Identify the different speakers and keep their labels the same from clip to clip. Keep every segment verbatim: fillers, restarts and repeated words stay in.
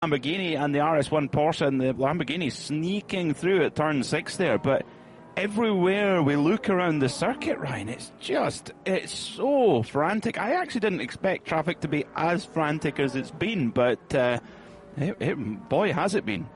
Speaker 1: Lamborghini and the R S one Porsche, and the Lamborghini sneaking through at turn six there, but everywhere we look around the circuit, Ryan, it's just, it's so frantic. I actually didn't expect traffic to be as frantic as it's been, but uh, it, it, boy, has it been.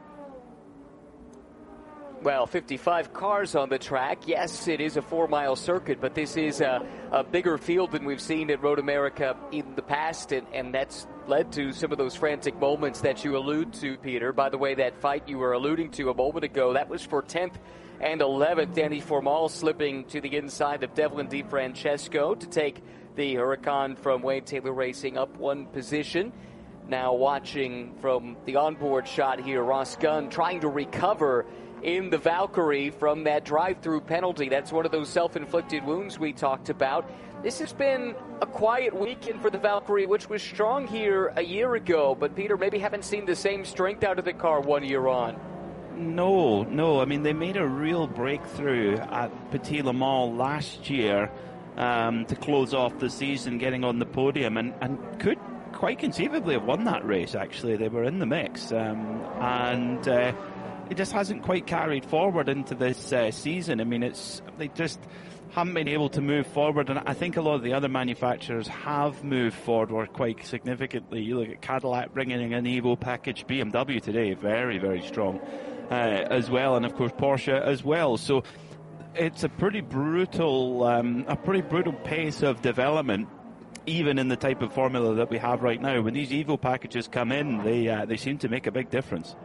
Speaker 2: Well, fifty-five cars on the track. Yes, it is a four-mile circuit, but this is a, a bigger field than we've seen at Road America in the past, and, and that's led to some of those frantic moments that you allude to, Peter. By the way, that fight you were alluding to a moment ago, that was for tenth and eleventh. Danny Formal slipping to the inside of Devlin DeFrancesco to take the Huracan from Wayne Taylor Racing up one position. Now watching from the onboard shot here, Ross Gunn trying to recover in the Valkyrie from that drive-through penalty. That's one of those self-inflicted wounds we talked about. This has been a quiet weekend for the Valkyrie, which was strong here a year ago, but Peter, maybe haven't seen the same strength out of the car one year on.
Speaker 1: No, no. I mean, they made a real breakthrough at Petit Le Mans last year um, to close off the season, getting on the podium, and, and could quite conceivably have won that race, actually. They were in the mix. Um, and... Uh, It just hasn't quite carried forward into this uh, season. I mean, it's they just haven't been able to move forward, and I think a lot of the other manufacturers have moved forward quite significantly. You look at Cadillac bringing in an Evo package, B M W today, very, very strong uh, as well, and of course Porsche as well. So it's a pretty brutal, um, a pretty brutal pace of development, even in the type of formula that we have right now. When these Evo packages come in, they uh, they seem to make a big difference.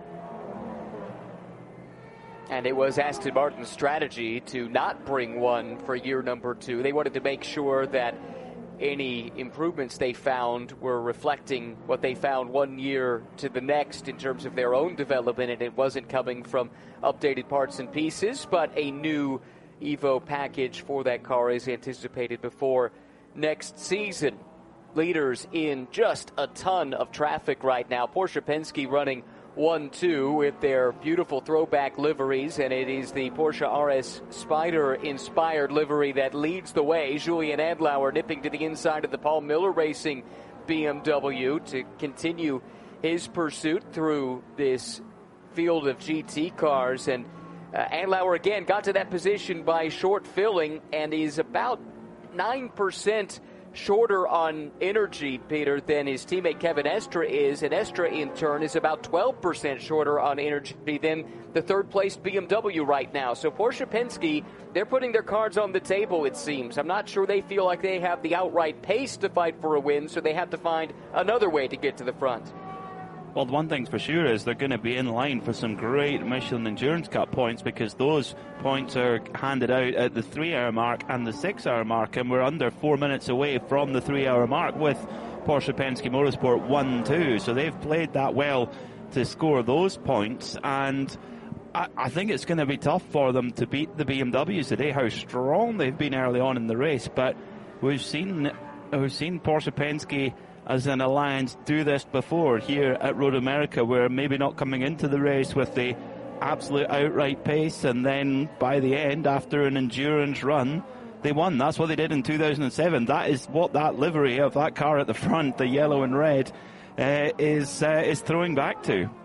Speaker 2: And it was Aston Martin's strategy to not bring one for year number two. They wanted to make sure that any improvements they found were reflecting what they found one year to the next in terms of their own development, and it wasn't coming from updated parts and pieces, but a new Evo package for that car is anticipated before next season. Leaders in just a ton of traffic right now. Porsche Penske running one two with their beautiful throwback liveries, and it is the Porsche R S Spider inspired livery that leads the way. Julian Adlauer nipping to the inside of the Paul Miller Racing B M W to continue his pursuit through this field of G T cars, and uh, Adlauer again got to that position by short filling and is about nine percent shorter on energy, Peter, than his teammate Kevin Estre is, and Estre in turn is about twelve percent shorter on energy than the third-placed B M W right now. So Porsche Penske, they're putting their cards on the table, it seems. I'm not sure they feel like they have the outright pace to fight for a win, so they have to find another way to get to the front.
Speaker 1: Well, one thing's for sure is they're going to be in line for some great Michelin Endurance Cup points, because those points are handed out at the three-hour mark and the six-hour mark, and we're under four minutes away from the three-hour mark with Porsche Penske Motorsport one two. So they've played that well to score those points, and I, I think it's going to be tough for them to beat the B M Ws today, how strong they've been early on in the race. But we've seen we've seen Porsche Penske as an alliance do this before here at Road America, where maybe not coming into the race with the absolute outright pace, and then by the end, after an endurance run, they won. That's what they did in two thousand seven. That is what that livery of that car at the front, the yellow and red, uh, is uh, is throwing back to.